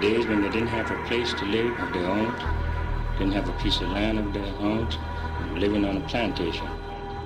days when they didn't have a place to live of their own, didn't have a piece of land of their own, living on a plantation.